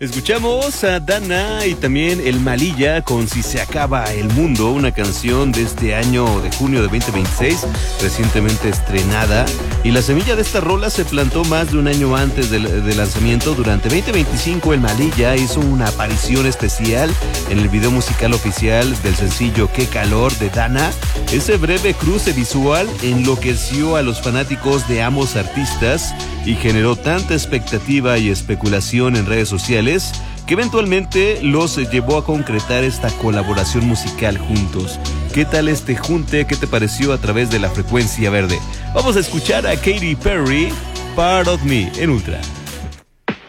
Escuchamos a Dana y también El Malilla con Si se acaba el mundo, una canción de este año de junio de 2026, recientemente estrenada. Y la semilla de esta rola se plantó más de un año antes del lanzamiento. Durante 2025 El Malilla hizo una aparición especial en el video musical oficial del sencillo Qué calor de Dana. Ese breve cruce visual enloqueció a los fanáticos de ambos artistas y generó tanta expectativa y especulación en redes sociales que eventualmente los llevó a concretar esta colaboración musical juntos. ¿Qué tal este junte? ¿Qué te pareció a través de la frecuencia verde? Vamos a escuchar a Katy Perry, Part of Me, en Ultra.